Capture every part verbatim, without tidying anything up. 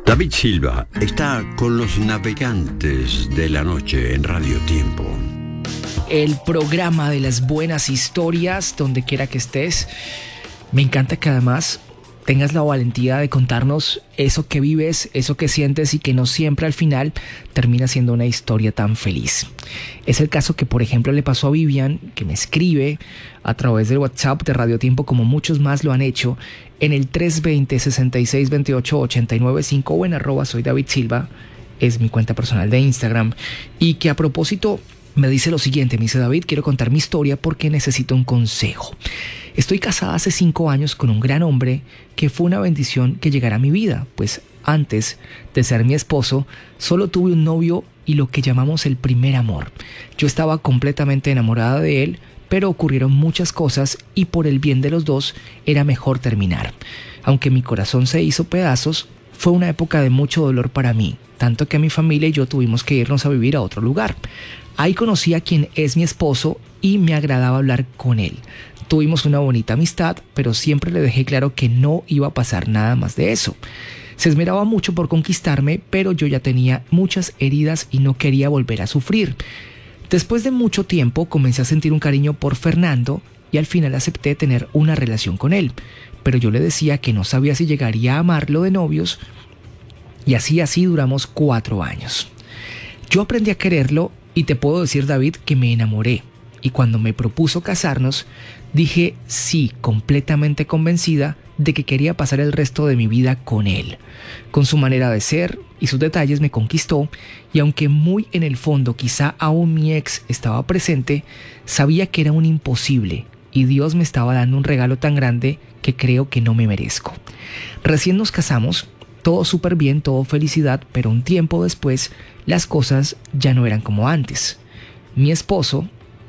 David Silva está con los navegantes de la noche en Radio Tiempo. El programa de las buenas historias, donde quiera que estés. Me encanta que además tengas la valentía de contarnos eso que vives, eso que sientes y que no siempre al final termina siendo una historia tan feliz. Es el caso que, por ejemplo, le pasó a Vivian, que me escribe a través del WhatsApp de Radio Tiempo, como muchos más lo han hecho, en el tres dos cero, seis seis dos ocho, ocho nueve cinco o en arroba soy David Silva, es mi cuenta personal de Instagram, y que a propósito me dice lo siguiente, me dice: David, quiero contar mi historia porque necesito un consejo. Estoy casada hace cinco años con un gran hombre que fue una bendición que llegara a mi vida, pues antes de ser mi esposo solo tuve un novio y lo que llamamos el primer amor. Yo estaba completamente enamorada de él, pero ocurrieron muchas cosas y por el bien de los dos era mejor terminar. Aunque mi corazón se hizo pedazos, fue una época de mucho dolor para mí, tanto que mi familia y yo tuvimos que irnos a vivir a otro lugar. Ahí conocí a quien es mi esposo y me agradaba hablar con él. Tuvimos una bonita amistad, pero siempre le dejé claro que no iba a pasar nada más de eso. Se esmeraba mucho por conquistarme, pero yo ya tenía muchas heridas y no quería volver a sufrir. Después de mucho tiempo comencé a sentir un cariño por Fernando y al final acepté tener una relación con él. Pero yo le decía que no sabía si llegaría a amarlo de novios y así así duramos cuatro años. Yo aprendí a quererlo y te puedo decir, David, que me enamoré. Y cuando me propuso casarnos, dije sí, completamente convencida de que quería pasar el resto de mi vida con él. Con su manera de ser y sus detalles me conquistó, y aunque muy en el fondo quizá aún mi ex estaba presente, sabía que era un imposible y Dios me estaba dando un regalo tan grande que creo que no me merezco. Recién nos casamos, todo súper bien, todo felicidad, pero un tiempo después las cosas ya no eran como antes. Mi esposo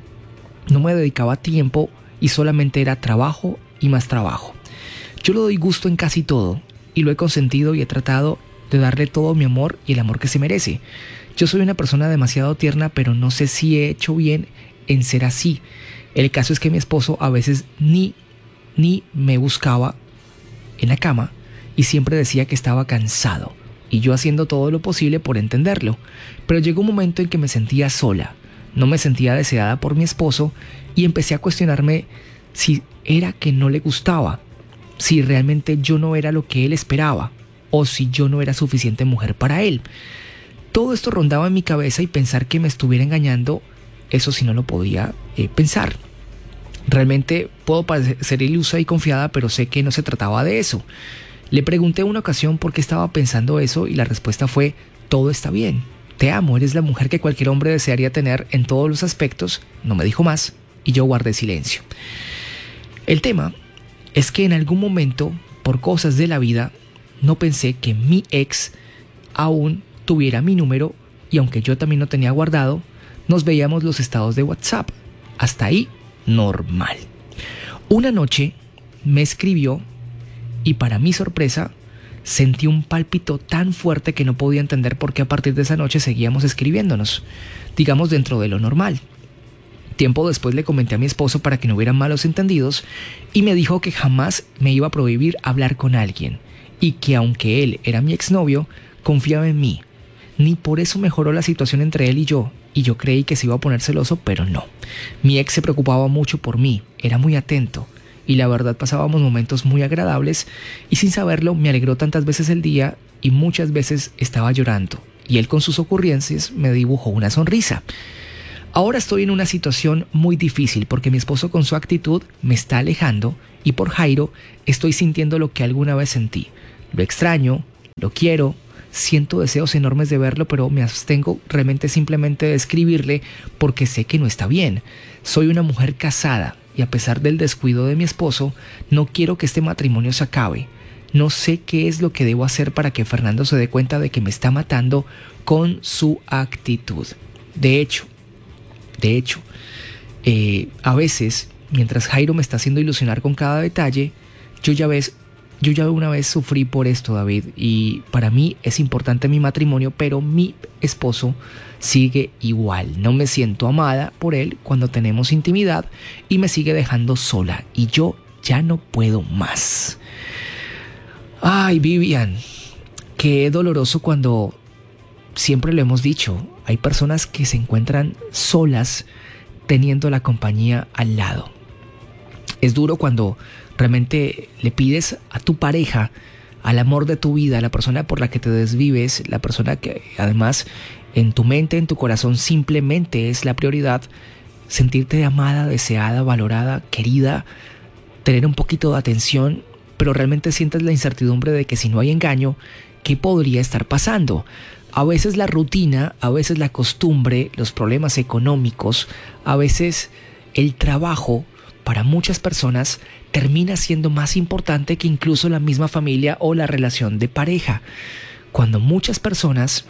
no me dedicaba tiempo y solamente era trabajo y más trabajo. Yo le doy gusto en casi todo y lo he consentido y he tratado de darle todo mi amor y el amor que se merece. Yo soy una persona demasiado tierna, pero no sé si he hecho bien en ser así. El caso es que mi esposo a veces ni, ni me buscaba en la cama y siempre decía que estaba cansado, y yo haciendo todo lo posible por entenderlo. Pero llegó un momento en que me sentía sola, no me sentía deseada por mi esposo y empecé a cuestionarme si era que no le gustaba, si realmente yo no era lo que él esperaba o si yo no era suficiente mujer para él. Todo esto rondaba en mi cabeza y pensar que me estuviera engañando, eso sí no lo podía eh, pensar. Realmente puedo parecer ilusa y confiada, pero sé que no se trataba de eso. Le pregunté una ocasión por qué estaba pensando eso y la respuesta fue: todo está bien, te amo, eres la mujer que cualquier hombre desearía tener en todos los aspectos. No me dijo más y yo guardé silencio. El tema es que en algún momento, por cosas de la vida, no pensé que mi ex aún tuviera mi número y aunque yo también lo tenía guardado, nos veíamos los estados de WhatsApp. Hasta ahí, normal. Una noche me escribió y para mi sorpresa sentí un pálpito tan fuerte que no podía entender por qué a partir de esa noche seguíamos escribiéndonos, digamos dentro de lo normal. Tiempo después le comenté a mi esposo para que no hubieran malos entendidos y me dijo que jamás me iba a prohibir hablar con alguien y que aunque él era mi exnovio, confiaba en mí. Ni por eso mejoró la situación entre él y yo, y yo creí que se iba a poner celoso, pero no. Mi ex se preocupaba mucho por mí, era muy atento. Y la verdad pasábamos momentos muy agradables y sin saberlo me alegró tantas veces el día y muchas veces estaba llorando. Y él con sus ocurrencias me dibujó una sonrisa. Ahora estoy en una situación muy difícil porque mi esposo con su actitud me está alejando y por Jairo estoy sintiendo lo que alguna vez sentí. Lo extraño, lo quiero, siento deseos enormes de verlo, pero me abstengo realmente simplemente de escribirle porque sé que no está bien. Soy una mujer casada. Y a pesar del descuido de mi esposo, no quiero que este matrimonio se acabe. No sé qué es lo que debo hacer para que Fernando se dé cuenta de que me está matando con su actitud. De hecho, de hecho, eh, a veces, mientras Jairo me está haciendo ilusionar con cada detalle, yo ya ves, yo ya una vez sufrí por esto, David, y para mí es importante mi matrimonio, pero mi esposo sigue igual. No me siento amada por él cuando tenemos intimidad y me sigue dejando sola y yo ya no puedo más. Ay, Vivian, Qué doloroso cuando, siempre lo hemos dicho, hay personas que se encuentran solas teniendo la compañía al lado. Es duro cuando realmente le pides a tu pareja, al amor de tu vida, a la persona por la que te desvives, la persona que además en tu mente, en tu corazón simplemente es la prioridad, sentirte amada, deseada, valorada, querida, tener un poquito de atención, pero realmente sientes la incertidumbre de que si no hay engaño, ¿qué podría estar pasando? A veces la rutina, a veces la costumbre, los problemas económicos, a veces el trabajo, para muchas personas termina siendo más importante que incluso la misma familia o la relación de pareja. Cuando muchas personas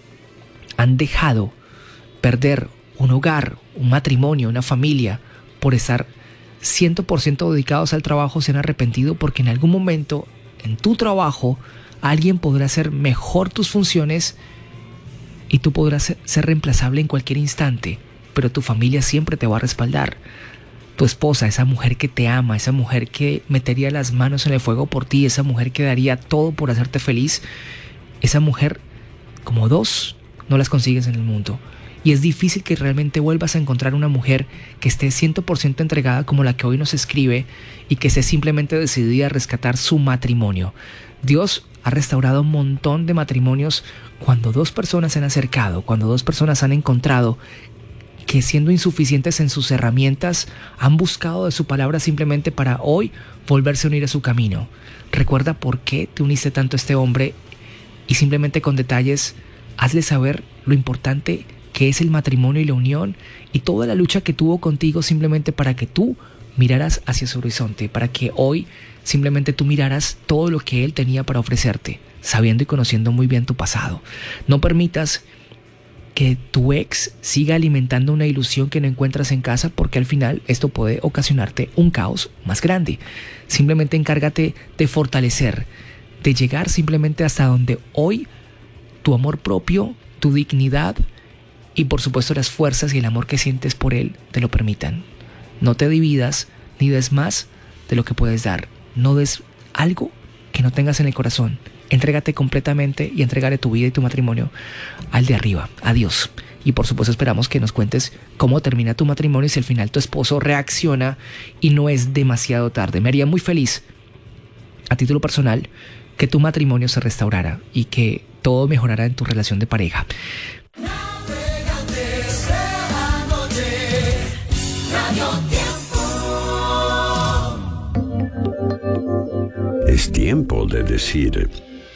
han dejado perder un hogar, un matrimonio, una familia, por estar cien por ciento dedicados al trabajo, se han arrepentido porque en algún momento en tu trabajo alguien podrá hacer mejor tus funciones y tú podrás ser, ser reemplazable en cualquier instante, pero tu familia siempre te va a respaldar. Tu esposa, esa mujer que te ama, esa mujer que metería las manos en el fuego por ti, esa mujer que daría todo por hacerte feliz, esa mujer, como dos, no las consigues en el mundo. Y es difícil que realmente vuelvas a encontrar una mujer que esté cien por ciento entregada como la que hoy nos escribe y que esté simplemente decidida a rescatar su matrimonio. Dios ha restaurado un montón de matrimonios cuando dos personas se han acercado, cuando dos personas han encontrado que siendo insuficientes en sus herramientas, han buscado de su palabra simplemente para hoy volverse a unir a su camino. Recuerda por qué te uniste tanto a este hombre y simplemente con detalles hazle saber lo importante que es el matrimonio y la unión y toda la lucha que tuvo contigo simplemente para que tú miraras hacia su horizonte, para que hoy simplemente tú miraras todo lo que él tenía para ofrecerte, sabiendo y conociendo muy bien tu pasado. No permitas que tu ex siga alimentando una ilusión que no encuentras en casa, porque al final esto puede ocasionarte un caos más grande. Simplemente encárgate de fortalecer, de llegar simplemente hasta donde hoy tu amor propio, tu dignidad y por supuesto las fuerzas y el amor que sientes por él te lo permitan. No te dividas ni des más de lo que puedes dar. No des algo que no tengas en el corazón. Entrégate completamente y entregale tu vida y tu matrimonio al de arriba, a Dios. Y por supuesto esperamos que nos cuentes cómo termina tu matrimonio y si al final tu esposo reacciona y no es demasiado tarde. Me haría muy feliz, a título personal, que tu matrimonio se restaurara y que todo mejorara en tu relación de pareja. Es tiempo de decir: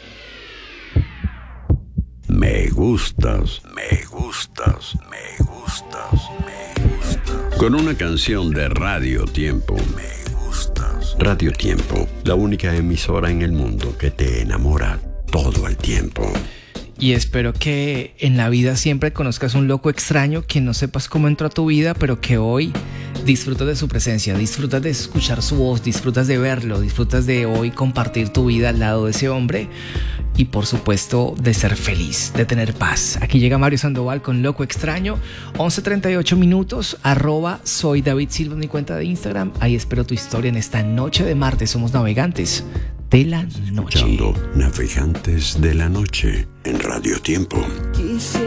me gustas, me gustas, me gustas, me gustas. Con una canción de Radio Tiempo. Me gustas. Radio Tiempo, la única emisora en el mundo que te enamora todo el tiempo. Y espero que en la vida siempre conozcas un loco extraño, que no sepas cómo entró a tu vida, pero que hoy disfrutas de su presencia, disfrutas de escuchar su voz, disfrutas de verlo, disfrutas de hoy compartir tu vida al lado de ese hombre y por supuesto de ser feliz, de tener paz. Aquí llega Mario Sandoval con Loco Extraño, once treinta y ocho minutos, arroba soy David Silva en mi cuenta de Instagram. Ahí espero tu historia en esta noche de martes. Somos navegantes de la noche. Escuchando Navegantes de la Noche en Radio Tiempo. Quise